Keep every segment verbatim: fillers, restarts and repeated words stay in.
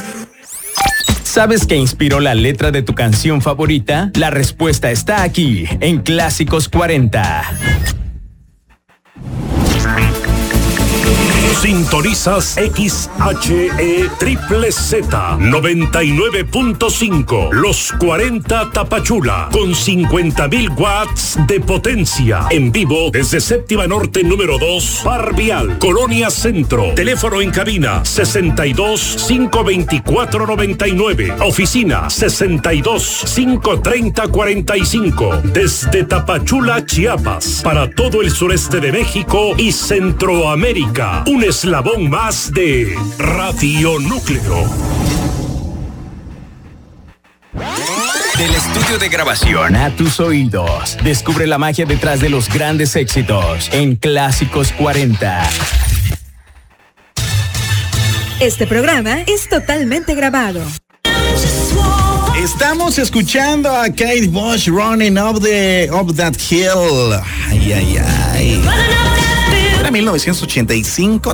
¿Sabes qué inspiró la letra de tu canción favorita? La respuesta está aquí, en Clásicos cuarenta. Sintonizas X H E Triple Z noventa y nueve punto cinco, Los cuarenta Tapachula, con cincuenta mil watts de potencia. En vivo desde Séptima Norte número dos, Parvial, Colonia Centro. Teléfono en cabina sesenta y dos, cinco veinticuatro, noventa y nueve. Oficina sesenta y dos, cinco treinta, cuarenta y cinco. Desde Tapachula, Chiapas, para todo el sureste de México y Centroamérica. Un eslabón más de Radio Núcleo. Del estudio de grabación a tus oídos, descubre la magia detrás de los grandes éxitos en Clásicos cuarenta. Este programa es totalmente grabado. Estamos escuchando a Kate Bush, Running Up, the, up That Hill. Ay, ay, ay. Era mil novecientos ochenta y cinco.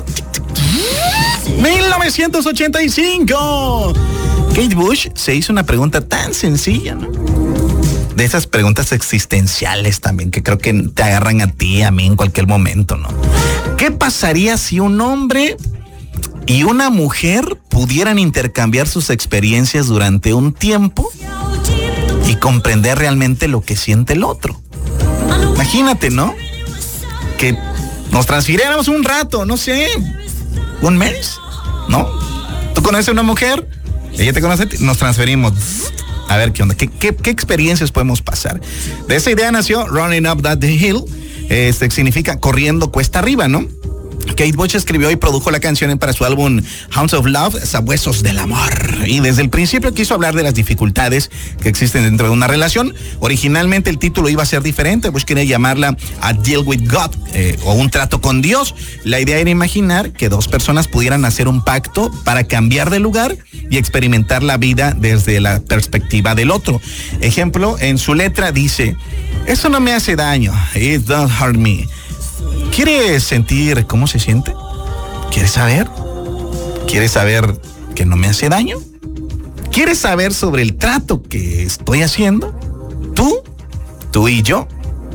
mil novecientos ochenta y cinco. Kate Bush se hizo una pregunta tan sencilla, ¿no? De esas preguntas existenciales también, que creo que te agarran a ti, a mí en cualquier momento, ¿no? ¿Qué pasaría si un hombre y una mujer pudieran intercambiar sus experiencias durante un tiempo y comprender realmente lo que siente el otro? Imagínate, ¿no? Que nos transfiriéramos un rato, no sé, un mes, ¿no? Tú conoces a una mujer, ella te conoce, nos transferimos. A ver qué onda, qué, qué, qué experiencias podemos pasar. De esa idea nació Running Up That Hill, este que significa corriendo cuesta arriba, ¿no? Kate Bush escribió y produjo la canción para su álbum Hounds of Love, Sabuesos del Amor. Y desde el principio quiso hablar de las dificultades que existen dentro de una relación. Originalmente el título iba a ser diferente, Bush quería llamarla A Deal with God, eh, o un trato con Dios. La idea era imaginar que dos personas pudieran hacer un pacto para cambiar de lugar y experimentar la vida desde la perspectiva del otro. Ejemplo, en su letra dice: eso no me hace daño, it don't hurt me. ¿Quieres sentir cómo se siente? ¿Quieres saber? ¿Quieres saber que no me hace daño? ¿Quieres saber sobre el trato que estoy haciendo? Tú, tú y yo.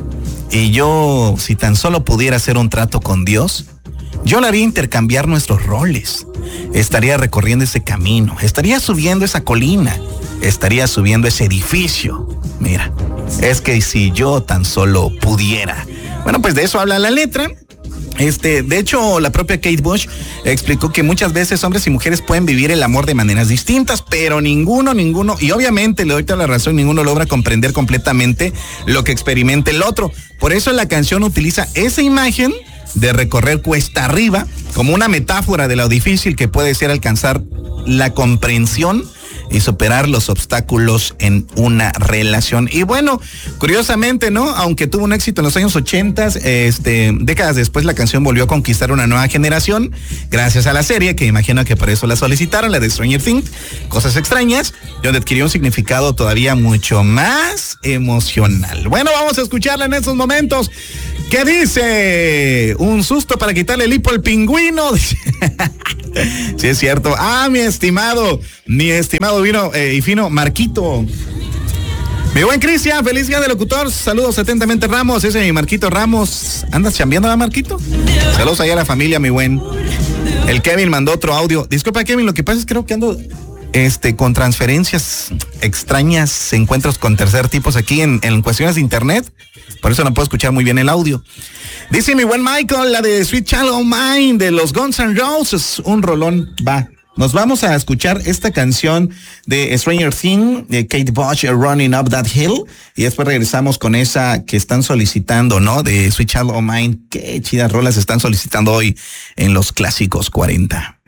Y yo, si tan solo pudiera hacer un trato con Dios, yo le haría intercambiar nuestros roles. Estaría recorriendo ese camino, estaría subiendo esa colina, estaría subiendo ese edificio. Mira, es que si yo tan solo pudiera. Bueno, pues de eso habla la letra. Este, de hecho, la propia Kate Bush explicó que muchas veces hombres y mujeres pueden vivir el amor de maneras distintas, pero ninguno, ninguno, y obviamente le doy toda la razón, ninguno logra comprender completamente lo que experimenta el otro. Por eso la canción utiliza esa imagen de recorrer cuesta arriba como una metáfora de lo difícil que puede ser alcanzar la comprensión y superar los obstáculos en una relación. Y bueno, curiosamente, ¿no? Aunque tuvo un éxito en los años ochenta, este, décadas después la canción volvió a conquistar una nueva generación gracias a la serie, que imagino que por eso la solicitaron, la de Stranger Things, Cosas Extrañas, donde adquirió un significado todavía mucho más emocional. Bueno, vamos a escucharla en estos momentos. ¿Qué dice? Un susto para quitarle el hipo al pingüino. Sí, es cierto. Ah, mi estimado, mi estimado vino eh, y fino Marquito. Mi buen Cristian, feliz día de locutor. Saludos atentamente, Ramos. Ese es mi Marquito Ramos. ¿Andas chambeando, ¿verdad, Marquito? Saludos allá a la familia, mi buen. El Kevin mandó otro audio. Disculpa, Kevin, lo que pasa es que creo que ando este, con transferencias extrañas, encuentros con tercer tipos aquí en, en cuestiones de internet. Por eso no puedo escuchar muy bien el audio. Dice mi buen Michael, la de Sweet Child O' Mine de los Guns N' Roses. Un rolón, va. Nos vamos a escuchar esta canción de Stranger Things, de Kate Bush, Running Up That Hill. Y después regresamos con esa que están solicitando, ¿no? De Sweet Child O' Mine. Qué chidas rolas están solicitando hoy en los Clásicos cuarenta.